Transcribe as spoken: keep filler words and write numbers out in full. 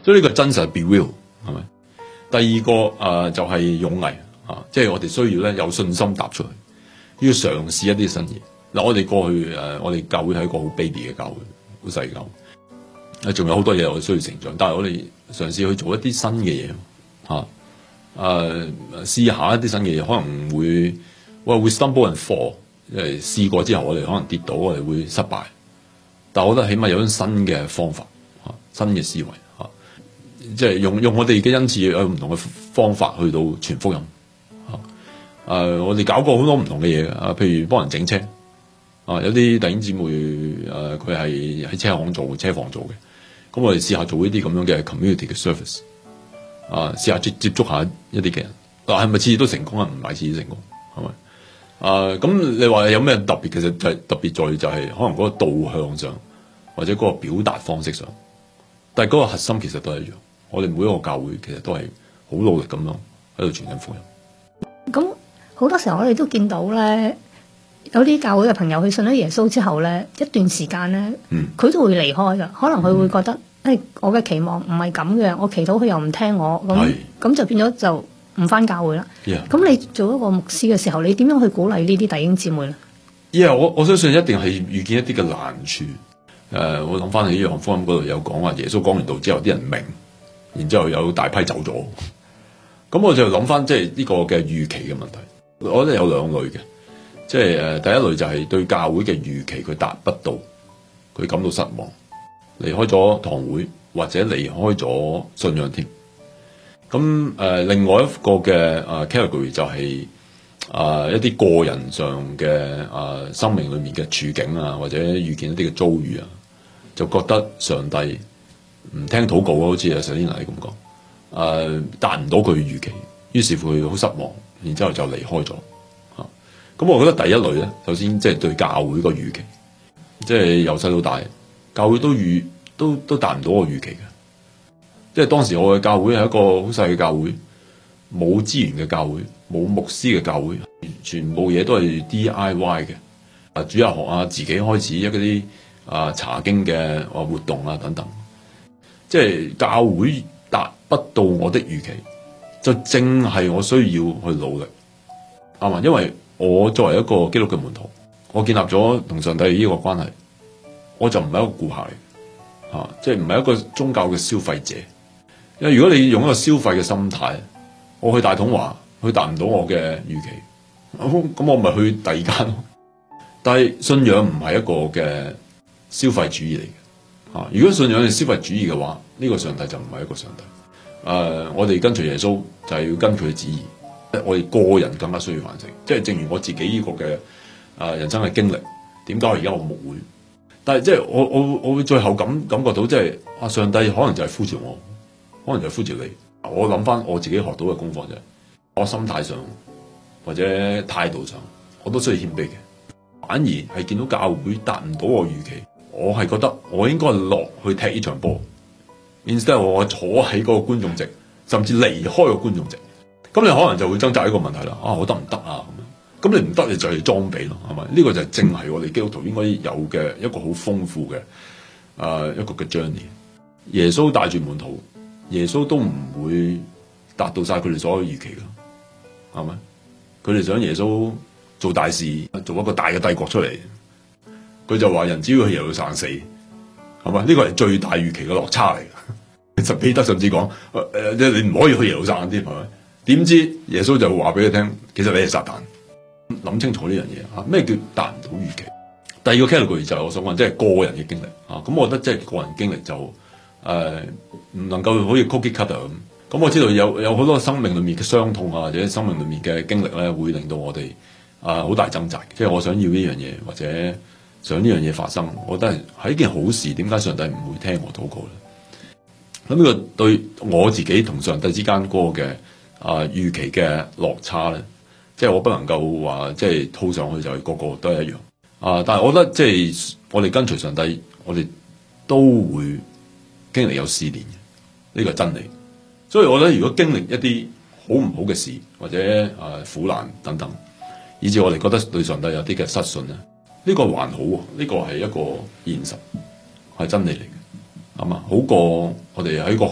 所以呢個真實 be real 係咪？第二個誒、呃、就係、是、勇毅啊，即係我哋需要咧有信心踏出去，要嘗試一啲新嘢。嗱，我哋過去誒、呃，我哋教會係一個好 baby 嘅教會，好細教會，誒仲有好多嘢我哋需要成長，但係我哋嘗試去做一啲新嘅嘢嚇，誒試下一啲新嘅嘢，可能會喂會 stumble and fall，因為試過之後我哋可能跌倒，我哋會失敗，但係我覺得起碼有種新嘅方法嚇，新嘅思維嚇，即係用用我哋嘅恩賜有唔同嘅方法去到傳福音嚇，誒、呃、我哋搞過好多唔同嘅嘢啊，譬如幫人整車。啊！有啲弟兄姊妹誒，佢係喺車行做車房做嘅，咁我哋試下做呢啲咁樣嘅 community 嘅 service，啊，試下接接觸下一啲嘅人，但係咪次次都成功啊？唔係次次成功，係咪？啊，咁你話有咩特別？其實就係特別在於就係可能嗰個導向上，或者嗰個表達方式上，但係嗰個核心其實都係一樣。我哋每一個教會其實都係好努力咁樣喺度傳緊福音。 咁好多時候我哋都見到咧。有啲教會嘅朋友佢信咗耶穌之後咧，一段時間咧，佢、嗯、都會離開㗎。可能佢會覺得，誒、嗯哎，我嘅期望唔係咁嘅，我祈禱佢又唔聽我，咁咁就變咗就唔返教會啦。咁、yeah. 你做一個牧師嘅時候，你點樣去鼓勵呢啲弟兄姊妹咧？因、 yeah, 為我我相信一定係遇見一啲嘅難處。誒、呃，我諗返起約翰福音嗰度有講話，耶穌講完道之後，啲人明，然之後有大批走咗。咁我就諗返即係呢個嘅預期嘅問題。我覺得有兩類嘅。即係誒，第一類就係對教會嘅預期佢達不到，佢感到失望，離開咗堂會或者離開咗信仰添。咁誒、呃，另外一個嘅誒、呃、category 就係、是、啊、呃、一啲個人上嘅啊、呃、生命裏面嘅處境啊，或者遇見一啲嘅遭遇啊，就覺得上帝唔聽禱告，好似阿 Selina 咁講，誒達唔到佢預期，於是乎佢好失望，然之後就離開咗。咁我覺得第一類咧，首先即係對教會個預期，即係由細到大，教會都預都都達唔到我預期嘅。即係當時我嘅教會係一個好細嘅教會，冇資源嘅教會，冇牧師嘅教會，全部嘢都係 D I Y 嘅。啊，主日學啊，自己開始一啲啊查經嘅啊活動啊等等。即係教會達不到我的預期，就正係我需要去努力，啱嘛？因為我作為一個基督嘅門徒，我建立咗同上帝呢個關係，我就唔係一個顧客嚟，嚇，即係唔係一個宗教嘅消費者。因為如果你用一個消費嘅心態，我去大統華，佢達唔到我嘅預期，咁我咪去第二間咯。但係信仰唔係一個嘅消費主義嚟嘅，嚇。如果信仰係消費主義嘅話，呢個上帝就唔係一個上帝。誒，我哋跟隨耶穌就係要跟佢嘅旨意。我哋個人更加需要反省，即係正如我自己呢個嘅啊人生嘅經歷，點解而家我牧會？但係即係我我我會最後感感覺到，即係啊上帝可能就係呼召我，可能就係呼召你。我諗翻我自己學到嘅功課就係，我心態上或者態度上，我都需要謙卑嘅。反而係見到教會達唔到我預期，我係覺得我應該落去踢呢場波，instead 我坐喺嗰個觀眾席，甚至離開個觀眾席。咁你可能就會掙扎一個問題啦，啊，我得唔得啊？咁樣，咁你唔得，你就係裝備咯，係咪？呢個就係正係我哋基督徒應該有嘅一個好豐富嘅，誒、呃，一個嘅 journey。耶穌帶住門徒，耶穌都唔會達到晒佢哋所有預期噶，係咪？佢哋想耶穌做大事，做一個大嘅帝國出嚟，佢就話人只要去耶路撒冷死，係咪？呢個係最大預期嘅落差嚟嘅。其實彼得甚至講，誒、呃，你唔可以去耶路撒冷添，係咪？點知耶穌就話俾佢聽，其實你係撒旦。諗清楚呢樣嘢嚇，咩叫達唔到預期？第二個 category 就係我想講，即係個人嘅經歷嚇。咁我覺得即係個人經歷就誒唔、呃、能夠好似 cookie cutter 咁。咁我知道有有好多生命裏面嘅傷痛啊，或者生命裏面嘅經歷咧，會令到我哋啊好大掙扎。即係我想要呢樣嘢，或者想呢樣嘢發生，我覺得係一件好事。點解上帝唔會聽我禱告咧？咁呢個對我自己同上帝之間嗰個嘅啊預期嘅落差咧，即係我不能夠話即係套上去就係個個都係一樣啊！但係我覺得即係我哋跟隨上帝，我哋都會經歷有試煉嘅，呢個係真理。所以我覺得如果經歷一啲好唔好嘅事，或者啊苦難等等，以至我哋覺得對上帝有啲嘅失信咧，呢個還好喎，呢個係一個現實，係真理嚟嘅，係嘛？好過我哋喺個